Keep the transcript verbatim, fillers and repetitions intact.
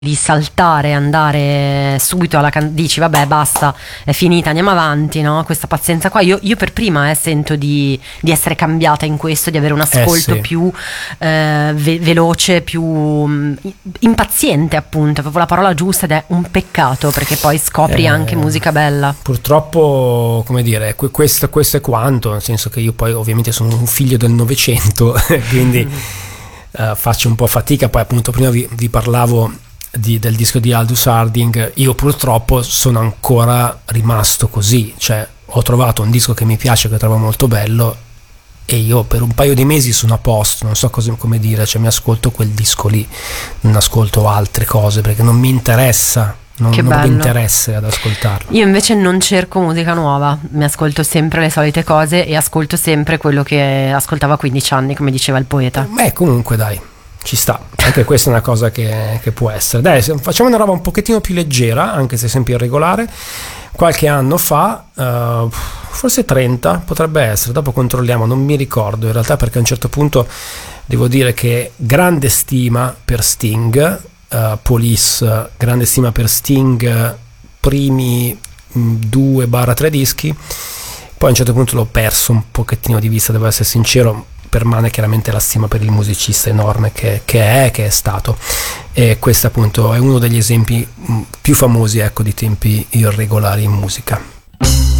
di saltare, andare subito alla can- dici vabbè basta, è finita, andiamo avanti, no? Questa pazienza qua, io, io per prima eh, sento di, di essere cambiata in questo, di avere un ascolto Eh, sì. più eh, ve- veloce, più mh, impaziente, appunto, è proprio la parola giusta, ed è un peccato perché poi scopri Eh, anche musica bella. Purtroppo, come dire, que- questo, questo è quanto, nel senso che io poi ovviamente sono un figlio del Novecento, quindi eh, faccio un po' fatica. Poi appunto prima vi, vi parlavo di, del disco di Aldous Harding. Io purtroppo sono ancora rimasto così, cioè ho trovato un disco che mi piace, che trovo molto bello, e io per un paio di mesi sono a posto, non so cosa, come dire, cioè mi ascolto quel disco lì, non ascolto altre cose perché non mi interessa, non, Che non ho bello. interesse ad ascoltarlo. Io invece non cerco musica nuova, mi ascolto sempre le solite cose e ascolto sempre quello che ascoltavo a quindici anni, come diceva il poeta. Beh, comunque dai, ci sta, anche questa è una cosa che, che può essere. Dai, se- facciamo una roba un pochettino più leggera, anche se sempre irregolare. Qualche anno fa, uh, forse trenta potrebbe essere, dopo controlliamo, non mi ricordo in realtà, perché a un certo punto devo dire che grande stima per Sting, uh, Police, grande stima per Sting, primi mh, due barra tre dischi, poi a un certo punto l'ho perso un pochettino di vista, devo essere sincero. Permane chiaramente la stima per il musicista enorme che, che è, che è stato, e questo appunto è uno degli esempi mh, più famosi, ecco, di tempi irregolari in musica.